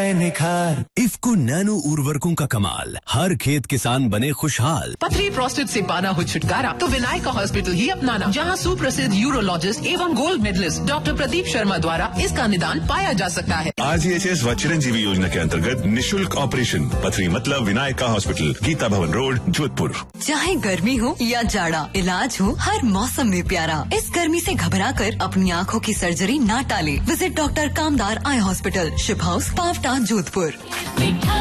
आए निखार। इफ्को नैनो उर्वरकों का कमाल, हर खेत किसान बने खुशहाल। पथरी प्रोस्टेट से पाना हो छुटकारा तो विनायका हॉस्पिटल ही अपनाना, जहां सुप्रसिद्ध यूरोलॉजिस्ट एवं gold medallist doctor Pradeep Sharma द्वारा इसका निदान पाया जा सकता है। RGHS व चिरंजीवी योजना के अंतर्गत निशुल्क ऑपरेशन पथरी मतलब विनायका हॉस्पिटल, गीता भवन रोड, जोधपुर। चाहे गर्मी हो या जाड़ा, इलाज हो हर मौसम में प्यारा। इस गर्मी से घबराकर अपनी आँखों की सर्जरी ना टाले। विजिट डॉक्टर कामदार eye hospital, ship house, Pawta, Jodhpur.